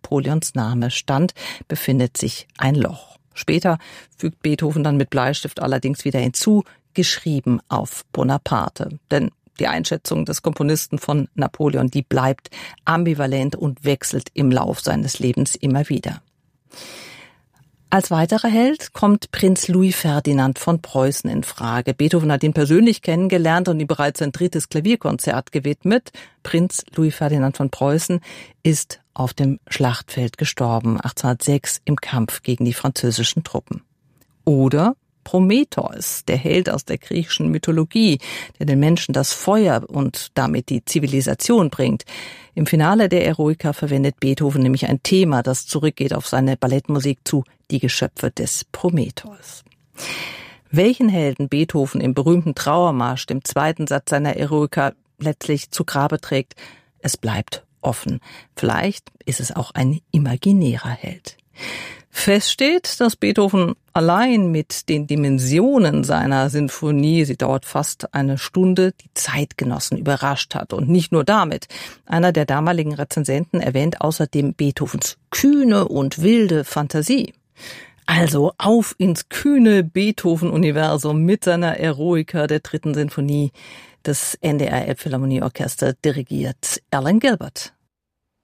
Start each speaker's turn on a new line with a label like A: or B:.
A: Napoleons Name stand, befindet sich ein Loch. Später fügt Beethoven dann mit Bleistift allerdings wieder hinzu, geschrieben auf Bonaparte. Denn die Einschätzung des Komponisten von Napoleon, die bleibt ambivalent und wechselt im Lauf seines Lebens immer wieder. Als weiterer Held kommt Prinz Louis Ferdinand von Preußen in Frage. Beethoven hat ihn persönlich kennengelernt und ihm bereits sein 3. Klavierkonzert gewidmet. Prinz Louis Ferdinand von Preußen ist auf dem Schlachtfeld gestorben, 1806 im Kampf gegen die französischen Truppen. Oder Prometheus, der Held aus der griechischen Mythologie, der den Menschen das Feuer und damit die Zivilisation bringt. Im Finale der Eroica verwendet Beethoven nämlich ein Thema, das zurückgeht auf seine Ballettmusik zu Die Geschöpfe des Prometheus. Welchen Helden Beethoven im berühmten Trauermarsch, dem 2. Satz seiner Eroica, letztlich zu Grabe trägt, es bleibt offen. Vielleicht ist es auch ein imaginärer Held. Fest steht, dass Beethoven allein mit den Dimensionen seiner Sinfonie, sie dauert fast eine Stunde, die Zeitgenossen überrascht hat. Und nicht nur damit. Einer der damaligen Rezensenten erwähnt außerdem Beethovens kühne und wilde Fantasie. Also auf ins kühne Beethoven-Universum mit seiner Eroica der 3. Sinfonie. Das NDR Elbphilharmonieorchester dirigiert Alan Gilbert.